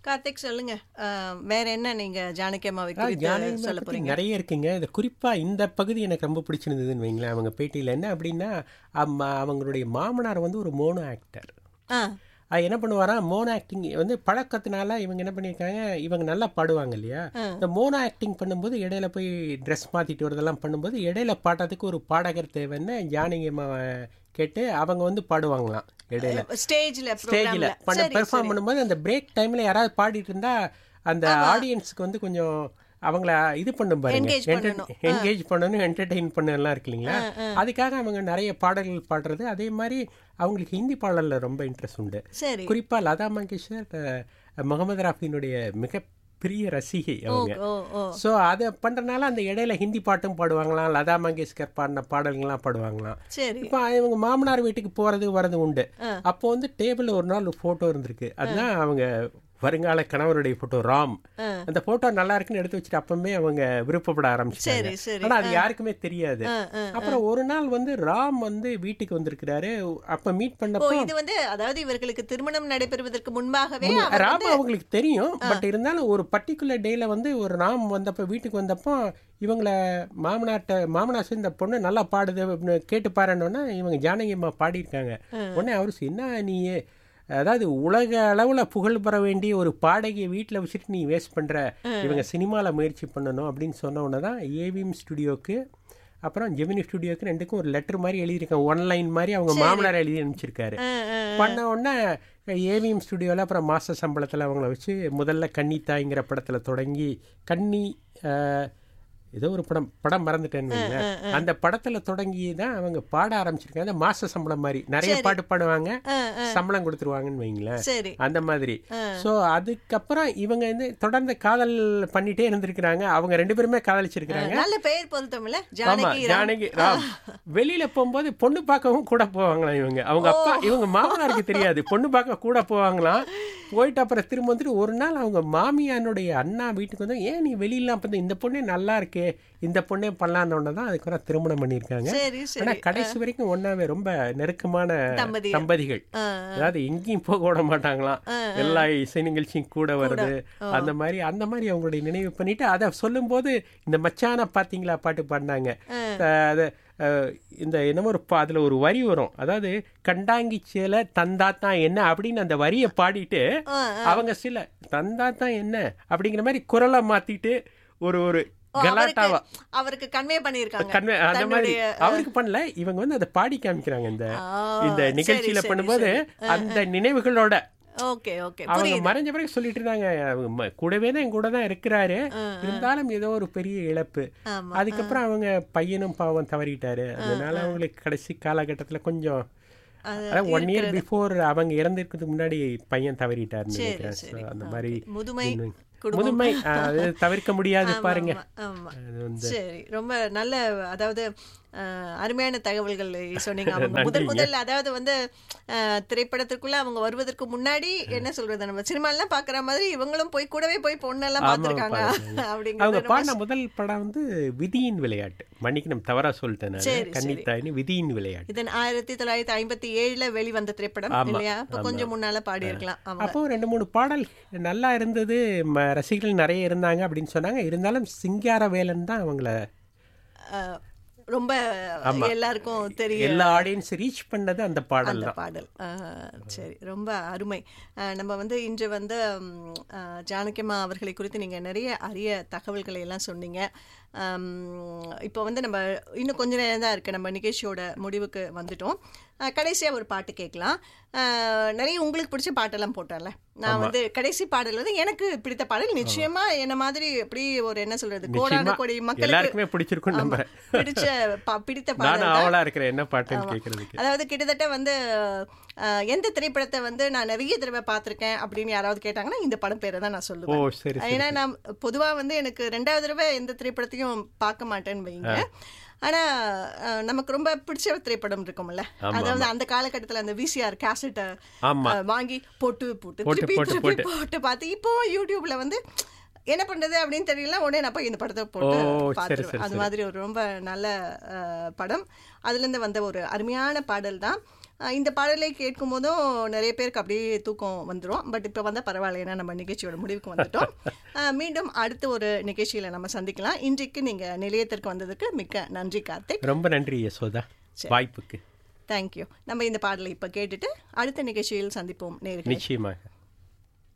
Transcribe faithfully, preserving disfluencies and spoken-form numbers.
கார்த்திக் சொல்லுங்க, வேற என்ன நீங்க ஜானகி அம்மாவை குறித்து சொல்ல போறீங்க? நிறைய இருக்குங்க. இது குறிப்பா இந்த பகுதி எனக்கு ரொம்ப பிடிச்சிருந்ததுன்னு வைங்களேன். அவங்க பேட்டியில் என்ன அப்படின்னா, அவங்களுடைய மாமனார் வந்து ஒரு மோனோ ஆக்டர். என்ன பண்ணுவாரா, மோனோ ஆக்டிங் வந்து பழக்கத்தினால இவங்க என்ன பண்ணியிருக்காங்க, இவங்க நல்லா பாடுவாங்க இல்லையா, இந்த மோனோ ஆக்டிங் பண்ணும்போது இடையில போய் ட்ரெஸ் மாற்றிட்டு வரதெல்லாம் பண்ணும்போது இடையில பாடுறதுக்கு ஒரு பாடகர் தேவைன்னு ஜானகி அம்மாவை கேட்டு அவங்க வந்து பாடுவாங்களாம். இடையில ஸ்டேஜில் ஸ்டேஜில் பண்ண பெர்ஃபார்ம் பண்ணும்போது அந்த பிரேக் டைமில் யாராவது பாடிட்டு இருந்தா அந்த ஆடியன்ஸுக்கு வந்து கொஞ்சம் அவங்கள இது பண்ணும் பாருங்க, என்கேஜ் பண்ணணும், என்டர்டெயின் பண்ணலாம் இருக்கு இல்லைங்களா. அதுக்காக அவங்க நிறைய பாடல்கள் பாடுறது. அதே மாதிரி அவங்களுக்கு ஹிந்தி பாடலில் ரொம்ப இன்ட்ரெஸ்ட் உண்டு. குறிப்பாக லதா மங்கேஷ்கர் முகமது ராஃபினுடைய மிக பெரிய ரசிகை அவங்க. ஸோ அதை பண்றதுனால அந்த இடையில ஹிந்தி பாட்டும் பாடுவாங்களாம், லதா மங்கேஷ்கர் பாடின பாடல்கள்லாம் பாடுவாங்களாம். இப்போ இவங்க மாமனார் வீட்டுக்கு போறது வரது உண்டு. அப்போ வந்து டேபிள் ஒரு நாள் ஒரு போட்டோ இருந்திருக்கு. அதுதான் அவங்க வருங்கால கணவருடைய போட்டோ ராம். அந்த போட்டோ நல்லா இருக்குன்னு எடுத்து வச்சுட்டு அப்பவே அவங்க விருப்பப்பட ஆரம்பிச்சாங்க. ஆனா அது யாருக்குமே தெரியாது. அப்புறம் ஒரு நாள் வந்து ராம் வந்து வீட்டுக்கு வந்திருக்கிறாரு. அப்ப மீட் பண்ணப்போ இது வந்து அதாவது இவர்களுக்கு திருமணம் நடைபெறுவதற்கு முன்பாகவே ராம் அவங்களுக்கு தெரியும். பட் இருந்தாலும் ஒரு பர்டிகுலர் டேல வந்து ஒரு ராம் வந்தப்ப வீட்டுக்கு வந்தப்போ இவங்கள மாமனார்ட்ட மாமனார் இந்த பொண்ணு நல்லா பாடுது அப்படின்னு கேட்டு பாருன்னா இவங்க ஜானகி அம்மா பாடியிருக்காங்க. உடனே அவரு என்ன நீ அதாவது உலக அளவுல புகழ் பெற வேண்டிய ஒரு பாடகியை வீட்டில் வச்சுட்டு நீ வேஸ்ட் பண்ற, இவங்க சினிமாவில் முயற்சி பண்ணணும் அப்படின்னு சொன்ன உடனே தான் ஏவிஎம் ஸ்டுடியோக்கு அப்புறம் ஜெமினி ஸ்டுடியோக்கு ரெண்டுக்கும் ஒரு லெட்டர் மாதிரி எழுதியிருக்காங்க. ஒன்லைன் மாதிரி அவங்க மாமனார் எழுதி அனுப்பிச்சிருக்காரு. பண்ண உடனே ஏவிஎம் ஸ்டுடியோவில் அப்புறம் மாச சம்பளத்தில் அவங்கள வச்சு முதல்ல கன்னி தாய்ங்கிற படத்தில் தொடங்கி கன்னி ஏதோ ஒரு படம் படம் மறந்துட்டேன்னு அந்த படத்துல தொடங்கி தான் அவங்க பாட ஆரம்பிச்சிருக்காங்க. மாச சம்பளம் மாதிரி நிறைய பாட்டு பாடுவாங்க, சம்பளம் கொடுத்துருவாங்கன்னு வைங்களேன், அந்த மாதிரி. சோ அதுக்கப்புறம் இவங்க வந்து தொடர்ந்து காதல் பண்ணிட்டே இருந்திருக்கிறாங்க. அவங்க ரெண்டு பேருமே காதலிச்சிருக்கிறாங்க. நல்ல பெயர் பொருத்தமில்ல ஜானகி ராம். வெளியில போகும்போது பொண்ணு பார்க்கவும் கூட போவாங்களாம் இவங்க. அவங்க அப்பா இவங்க மாமனாருக்கு தெரியாது, பொண்ணு பார்க்க கூட போவாங்களாம். போயிட்டு அப்புறம் திரும்ப வந்துட்டு ஒரு நாள் அவங்க மாமியானுடைய அண்ணா வீட்டுக்கு வந்து, ஏன் நீ வெளியிலாம் பார்த்து இந்த பொண்ணே நல்லா இருக்கே, இந்த பொண்ணே பண்ணலான்னு தான் அதுக்கு திருமணம் பண்ணியிருக்காங்க. ஆனா கடைசி வரைக்கும் ஒன்னாவே ரொம்ப நெருக்கமான தம்பதிகள். அதாவது எங்கேயும் போக விட மாட்டாங்களாம், எல்லா இசை நிகழ்ச்சியும் கூட வருது. அந்த மாதிரி அந்த மாதிரி அவங்களுடைய நினைவு பண்ணிட்டு அதை சொல்லும் போது இந்த மச்சான பாத்தீங்களா பாட்டு பாடினாங்க. அதை இந்த என்னமோ ஒரு அதுல ஒரு வரி வரும், அதாவது கண்டாங்கி சேலை தந்தா தான் என்ன அப்படின்னு அந்த வரியை பாடிட்டு அவங்க சில தந்தா தான் என்ன அப்படிங்கிற மாதிரி குரலை மாத்திட்டு ஒரு ஒரு கலாட்டாவா அவருக்கு கன்வே பண்ணிருக்காங்க. கன்வே அந்த மாதிரி அவருக்கு பண்ணல, இவங்க வந்து அதை பாடி காமிக்கிறாங்க இந்த இந்த நிகழ்ச்சியில பண்ணும்போது அந்த நினைவுகளோட. ஓகே ஓகே அவங்க மறைஞ்ச பிறகு சொல்லிட்டு இருந்தாங்க, கூடவே தான் கூட தான் இருக்கிறாரு, இருந்தாலும் ஏதோ ஒரு பெரிய இழப்பு. அதுக்கப்புறம் அவங்க பையனும் பாவம் தவறிட்டாரு. அதனால அவங்களுக்கு கடைசி காலகட்டத்துல கொஞ்சம் ஒன் இயர் பிஃபோர் அவங்க இறந்திருக்கிறதுக்கு முன்னாடி பையன் தவறிட்டாருன்னு நினைக்கிறேன். அந்த மாதிரி முதுமை முதுமை தவிர்க்க முடியாது பாருங்க. சரி, ரொம்ப நல்ல, அதாவது அருமையான தகவல்கள் சொன்னீங்க. அவங்க முதல் முதல்ல அதாவது வந்து திரைப்படத்திற்குள்ள அவங்க வருவதற்கு முன்னாடி என்ன சொல்றது, நம்ம சினிமாலாம் பாக்குற மாதிரி இவங்களும் போய் கூடவே போய் பொண்ணெல்லாம் பார்த்திருக்காங்க. அப்படிங்கிற முதல் படம் வந்து விதியின் விளையாட்டு, மன்னிக்கணும் தவறா சொல்லிட்டேன், கன்னித்தாயினி விதியின் விளையாட்டு. இதன் ஆயிரத்தி தொள்ளாயிரத்தி ஐம்பத்தி ஏழுல வெளிவந்த திரைப்படம் இல்லையா, இப்ப கொஞ்சம் முன்னால பாடி இருக்கலாம். அப்போ ரெண்டு மூணு பாடல் நல்லா இருந்தது, ரசிகர்கள் நிறைய இருந்தாங்க அப்படின்னு சொன்னாங்க. இருந்தாலும் சிங்காரவேலன் தான் அவங்கள ரொம்ப எல்லாருக்கும் தெரியும், எல்லா ஆடியன்ஸ் ரீச் பண்ணது அந்த பாடல் பாடல். சரி, ரொம்ப அருமை. நம்ம வந்து இன்று வந்து ஜானகி அம்மா அவர்களை குறித்து நீங்கள் நிறைய அரிய தகவல்களை எல்லாம் சொன்னீங்க. இப்போ வந்து நம்ம இன்னும் கொஞ்ச நேரம் தான் இருக்குது, நம்ம நிகழ்ச்சியோட முடிவுக்கு வந்துட்டோம். கடைசியாக ஒரு பாட்டு கேட்கலாம். நிறைய உங்களுக்கு பிடிச்ச பாட்டெல்லாம் போட்டோம்ல, நான் வந்து கடைசி பாடல் வந்து எனக்கு பிடித்த பாடல். நிச்சயமா என்ன மாதிரி எப்படி ஒரு என்ன சொல்றது, கோடான கோடி மக்களுக்கு பிடிச்சிருக்கும், பிடிச்ச பிடித்த பாடல். அதாவது கிட்டத்தட்ட வந்து எந்த திரைப்படத்தை வந்து நான் நிறைய தடவை பார்த்திருக்கேன் அப்படின்னு யாராவது கேட்டாங்கன்னா இந்த படம் பேரை தான் நான் சொல்லுவேன். ஏன்னா நான் பொதுவாக வந்து எனக்கு ரெண்டாவது தடவை எந்த திரைப்படத்தையும் பார்க்க மாட்டேன்னு வைங்க. ஆனா நமக்கு ரொம்ப பிடிச்ச திரைப்படம் இருக்கும்ல, அதாவது அந்த காலகட்டத்தில் அந்த விசிஆர் கேசட்டை வாங்கி போட்டு போட்டு போட்டு போட்டு பார்த்து, இப்போ யூடியூப்ல வந்து என்ன பண்றது அப்படின்னு தெரியல, உடனே நான் போய் இந்த படத்தை போட்டு பார்த்துருவேன். அது மாதிரி ஒரு ரொம்ப நல்ல படம். அதுல இருந்து வந்த ஒரு அருமையான பாடல் தான் இந்த பாடலை கேட்கும் போதும் நிறைய பேருக்கு அப்படியே தூக்கம் வந்துடும். பட் இப்போ வந்தால் பரவாயில்ல, ஏன்னா நம்ம நிகழ்ச்சியோட முடிவுக்கு வந்துட்டோம். மீண்டும் அடுத்த ஒரு நிகழ்ச்சியில் நம்ம சந்திக்கலாம். இன்றைக்கு நீங்கள் நிலையத்திற்கு வந்ததுக்கு மிக்க நன்றி கார்த்திக். ரொம்ப நன்றி யசோதா வாய்ப்புக்கு. தேங்க்யூ. நம்ம இந்த பாடலை இப்போ கேட்டுட்டு அடுத்த நிகழ்ச்சியில் சந்திப்போம் நேயர்களே. நிச்சயமாக.